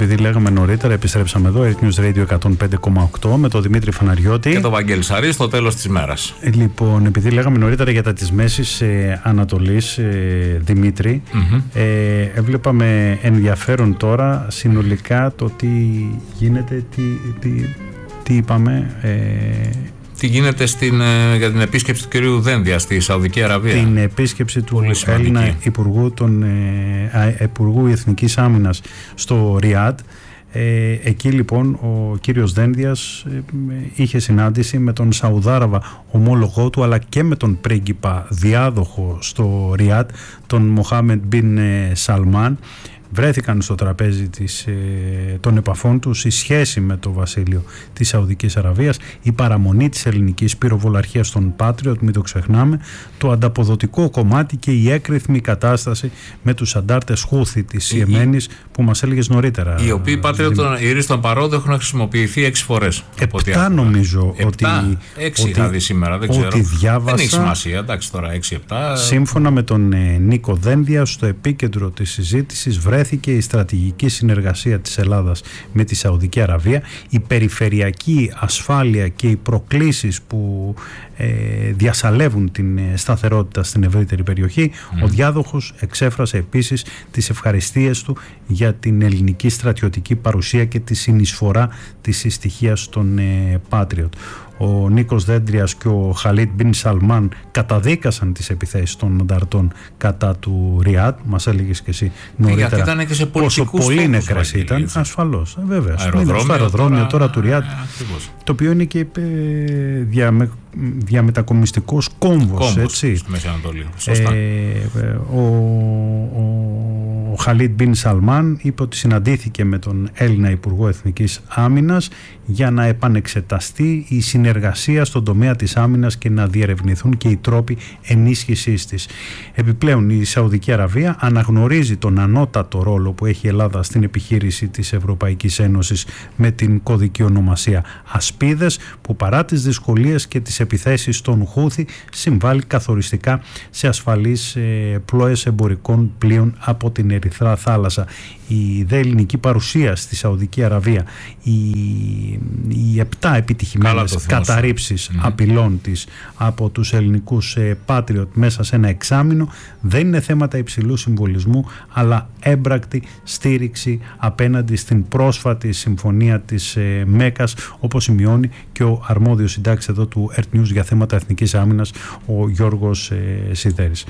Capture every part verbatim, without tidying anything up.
επειδή λέγαμε νωρίτερα, επιστρέψαμε εδώ, Earth News Radio εκατόν πέντε κόμμα οκτώ με τον Δημήτρη Φαναριώτη και τον Βαγγέλη Σαρή στο τέλος της μέρας. Λοιπόν, επειδή λέγαμε νωρίτερα για τα της Μέσης ε, Ανατολής, ε, Δημήτρη, mm-hmm. ε, έβλεπαμε ενδιαφέρον τώρα συνολικά το τι γίνεται, τι, τι, τι είπαμε... Ε, τι γίνεται στην, για την επίσκεψη του κυρίου Δένδια στη Σαουδική Αραβία. Την επίσκεψη του Έλληνα Υπουργού, των, ε, Υπουργού Εθνικής Άμυνας στο Ριάντ. Ε, εκεί λοιπόν ο κύριος Δένδιας ε, είχε συνάντηση με τον Σαουδάραβα ομόλογό του, αλλά και με τον πρίγκιπα διάδοχο στο Ριάντ, τον Μοχάμεντ Μπιν Σαλμάν. Βρέθηκαν στο τραπέζι της, ε, των επαφών τους η σχέση με το βασίλειο της Σαουδικής Αραβίας, η παραμονή της ελληνικής πυροβολαρχίας των Patriot, μην το ξεχνάμε, το ανταποδοτικό κομμάτι και η έκρηθμη κατάσταση με τους αντάρτες Χούθη της Ιεμένης που μας έλεγες νωρίτερα. Οι οποίοι Patriot, οι ρίστων παρόντων έχουν χρησιμοποιηθεί έξι φορές. Επτά νομίζω. Επτά, ότι, έξι ότι, είχα δει σήμερα, δεν ξέρω. Ότι διάβασα, δεν έχει σημασία, εντάξει τώρα, έξι επτά. Σύμφωνα με τον ε, Νίκο Δένδια, στο επίκεντρο της συζήτησης βρέθηκε η στρατηγική συνεργασία της Ελλάδας με τη Σαουδική Αραβία, η περιφερειακή ασφάλεια και οι προκλήσεις που ε, διασαλεύουν την σταθερότητα στην ευρύτερη περιοχή. Mm. Ο διάδοχος εξέφρασε επίσης τις ευχαριστίες του για την ελληνική στρατιωτική παρουσία και τη συνεισφορά της στοιχείας των ε, Patriot. Ο Νίκος Δέντριας και ο Χαλίτ Μπιν Σαλμάν καταδίκασαν τις επιθέσεις των ανταρτών κατά του Ριάντ. Μας έλεγες και εσύ νωρίτερα ήταν και σε πόσο πολύ νεκρές ήταν. Έτσι. Ασφαλώς, βέβαια. Αεροδρόμιο, στο αεροδρόμιο τώρα, τώρα του Ριάντ, το οποίο είναι και ε, διαμε, διαμετακομιστικός κόμβος. Κόμβος έτσι. στη Μέση Ανατολή. Σωστά. Ε, ο, ο, ο Χαλίτ Μπιν Σαλμάν είπε ότι συναντήθηκε με τον Έλληνα Υπουργό Εθνικής Άμυνας για να επανεξεταστεί η συνεργασία στον τομέα της άμυνας και να διερευνηθούν και οι τρόποι ενίσχυσής της. Επιπλέον, η Σαουδική Αραβία αναγνωρίζει τον ανώτατο ρόλο που έχει η Ελλάδα στην επιχείρηση της Ευρωπαϊκής Ένωσης με την κωδική ονομασία Ασπίδες, που παρά τις δυσκολίες και τις επιθέσεις των Χούθη συμβάλλει καθοριστικά σε ασφαλείς ε, πλώες εμπορικών πλοίων από την Ερυθρά Θάλασσα. Η δε ελληνική παρουσία στη Σαουδική Αραβία, οι, οι επτά επιτυχημένες καταρρίψεις mm-hmm. απειλών της από τους ελληνικούς ε, Patriot μέσα σε ένα εξάμηνο δεν είναι θέματα υψηλού συμβολισμού, αλλά έμπρακτη στήριξη απέναντι στην πρόσφατη συμφωνία της ε, Μέκας, όπως σημειώνει και ο αρμόδιος συντάκτης εδώ του Earth News για θέματα εθνικής άμυνας, ο Γιώργος ε, Σιδέρης.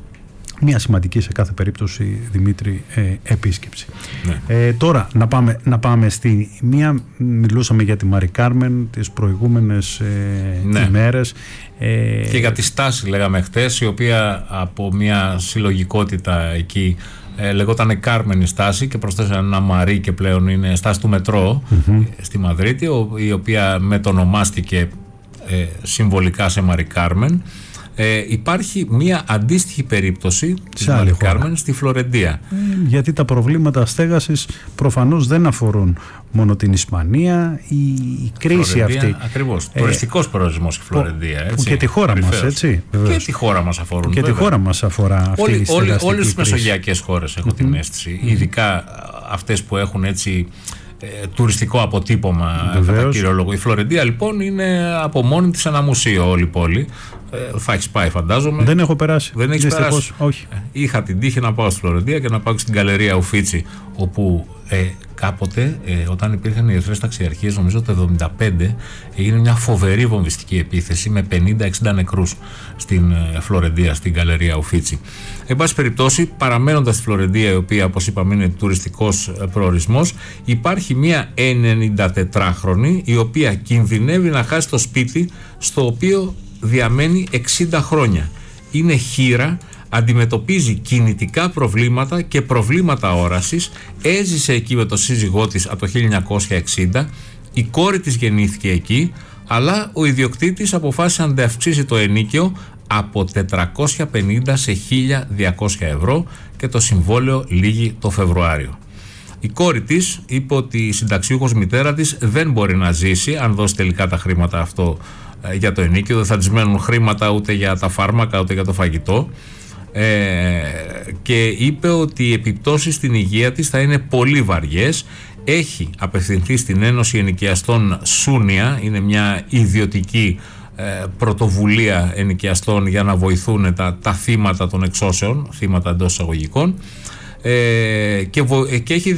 Μια σημαντική σε κάθε περίπτωση, Δημήτρη, ε, επίσκεψη. Ναι. Ε, τώρα να πάμε, να πάμε στη μία, μιλούσαμε για τη Μάρι Κάρμεν τις προηγούμενες ε, ναι. ημέρες. Ε, και για τη στάση λέγαμε χτες, η οποία από μια συλλογικότητα εκεί ε, λεγόταν Κάρμεν η στάση και προσθέσανε ένα Μαρί και πλέον είναι στάση του μετρό mm-hmm. στη Μαδρίτη, η οποία μετονομάστηκε ε, συμβολικά σε Μάρι Κάρμεν. Ε, υπάρχει μια αντίστοιχη περίπτωση της Μάρι Κάρμεν στη Φλωρεντία. Ε, γιατί τα προβλήματα στέγασης προφανώς δεν αφορούν μόνο την Ισπανία, η, η κρίση Φλωρεντία, αυτή. Ακριβώς. Ε, Τουριστικός προορισμός η Φλωρεντία. Έτσι, που και τη χώρα μας, έτσι. Βεβαίως. Και τη χώρα μας αφορούν. Και βέβαια. τη χώρα μας αφορά αυτή όλη, η στεγαστική όλες τις κρίση. μεσογειακές χώρες έχω mm-hmm. την αίσθηση, mm-hmm. ειδικά αυτές που έχουν έτσι Ε, τουριστικό αποτύπωμα κατά κύριο λόγο. Η Φλωρεντία λοιπόν είναι από μόνη της ένα μουσείο όλη η πόλη. Ε, θα έχεις πάει φαντάζομαι. Δεν έχω περάσει. Δεν έχεις περάσει. Όχι. Ε, είχα την τύχη να πάω στη Φλωρεντία και να πάω και στην Γκαλερία Ουφίτσι, όπου ε, κάποτε ε, όταν υπήρχαν οι Ερυθρές Ταξιαρχίες, νομίζω το εβδομήντα πέντε, έγινε μια φοβερή βομβιστική επίθεση με πενήντα εξήντα νεκρούς στην ε, Φλωρεντία, στην Γκαλερία Ουφίτσι. Εν πάση περιπτώσει, παραμένοντας στη Φλωρεντία, η οποία όπως είπαμε είναι τουριστικός προορισμός, υπάρχει μια ενενηντατετράχρονη η οποία κινδυνεύει να χάσει το σπίτι στο οποίο διαμένει εξήντα χρόνια. Είναι χήρα, αντιμετωπίζει κινητικά προβλήματα και προβλήματα όρασης, έζησε εκεί με το σύζυγό της από το χίλια εννιακόσια εξήντα, η κόρη της γεννήθηκε εκεί, αλλά ο ιδιοκτήτης αποφάσισε να ανταυξήσει το ενοίκιο από τετρακόσια πενήντα σε χίλια διακόσια ευρώ και το συμβόλαιο λήγει το Φεβρουάριο. Η κόρη της είπε ότι η συνταξιούχος μητέρα της δεν μπορεί να ζήσει αν δώσει τελικά τα χρήματα αυτό ε, για το ενοίκιο, δεν θα της μένουν χρήματα ούτε για τα φάρμακα ούτε για το φαγητό. Ε, και είπε ότι οι επιπτώσεις στην υγεία της θα είναι πολύ βαριές. έχει απευθυνθεί στην Ένωση Ενοικιαστών Σούνια, είναι μια ιδιωτική ε, πρωτοβουλία ενοικιαστών για να βοηθούν τα, τα θύματα των εξώσεων, θύματα εντός εισαγωγικών, ε, και, και έχει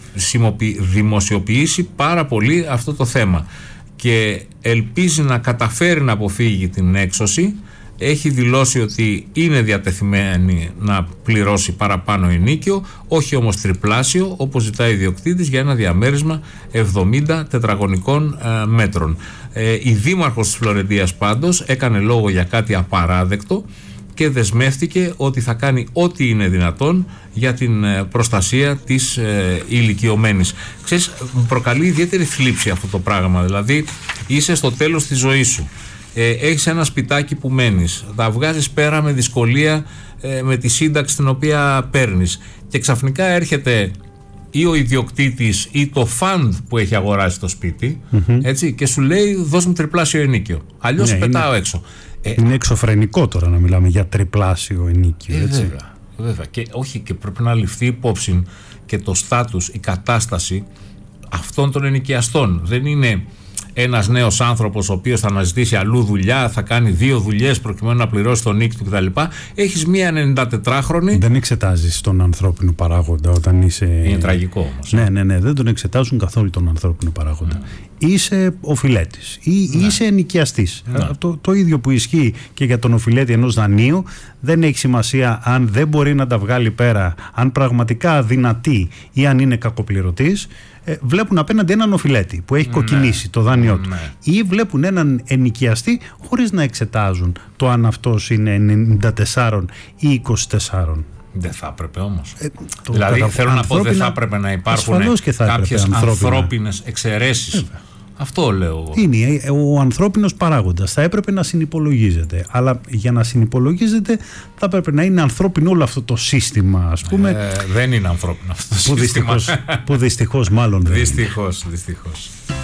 δημοσιοποιήσει πάρα πολύ αυτό το θέμα και ελπίζει να καταφέρει να αποφύγει την έξωση. Έχει δηλώσει ότι είναι διατεθειμένη να πληρώσει παραπάνω ενοίκιο, όχι όμως τριπλάσιο όπως ζητάει ο ιδιοκτήτης για ένα διαμέρισμα εβδομήντα τετραγωνικών ε, μέτρων. Ε, η δήμαρχος της Φλωρεντίας πάντως έκανε λόγο για κάτι απαράδεκτο και δεσμεύτηκε ότι θα κάνει ό,τι είναι δυνατόν για την προστασία της ε, ηλικιωμένης. Ξέρεις, μου προκαλεί ιδιαίτερη θλίψη αυτό το πράγμα. Δηλαδή είσαι στο τέλος της ζωής σου, ε, έχεις ένα σπιτάκι που μένεις, τα βγάζεις πέρα με δυσκολία ε, με τη σύνταξη την οποία παίρνεις και ξαφνικά έρχεται ή ο ιδιοκτήτης ή το φαντ που έχει αγοράσει το σπίτι, mm-hmm. έτσι, και σου λέει δώσ' μου τριπλάσιο ενοίκιο, αλλιώς ναι, πετάω είναι, έξω. Είναι εξωφρενικό τώρα να μιλάμε για τριπλάσιο ενοίκιο, ε, έτσι. Βέβαια, βέβαια. Και όχι, και πρέπει να ληφθεί υπόψη και το στάτους, η κατάσταση αυτών των ενοικιαστών. Δεν είναι ένας νέος άνθρωπος ο οποίος θα αναζητήσει αλλού δουλειά, θα κάνει δύο δουλειές προκειμένου να πληρώσει τον οίκη του κτλ. Έχεις μία ενενηκατετράχρονη. Δεν εξετάζεις τον ανθρώπινο παράγοντα όταν είσαι. Είναι τραγικό όμως. Ναι, ναι, ναι, δεν τον εξετάζουν καθόλου τον ανθρώπινο παράγοντα. Mm. Είσαι οφειλέτης ή ναι. είσαι ενοικιαστής. Ναι. Το, το ίδιο που ισχύει και για τον οφειλέτη ενός δανείου. Δεν έχει σημασία αν δεν μπορεί να τα βγάλει πέρα, αν πραγματικά αδυνατεί ή αν είναι κακοπληρωτής. Ε, βλέπουν απέναντι έναν οφειλέτη που έχει ναι. κοκκινήσει το δάνειό του, ναι. ή βλέπουν έναν ενοικιαστή χωρίς να εξετάζουν το αν αυτός είναι ενενήντα τέσσερα ή είκοσι τέσσερα. Δεν θα έπρεπε όμως. Ε, δηλαδή κατα... θέλω να πω δεν θα έπρεπε να υπάρχουν κάποιες ανθρώπινες εξαιρέσεις. Ε, Αυτό λέω. Είναι ο ανθρώπινος παράγοντας. Θα έπρεπε να συνυπολογίζεται. Αλλά για να συνυπολογίζεται θα έπρεπε να είναι ανθρώπινο όλο αυτό το σύστημα, ας πούμε. Ε, δεν είναι ανθρώπινο αυτό το που σύστημα. Δυστυχώς, που δυστυχώς μάλλον δεν δυστυχώς, είναι. Δυστυχώς.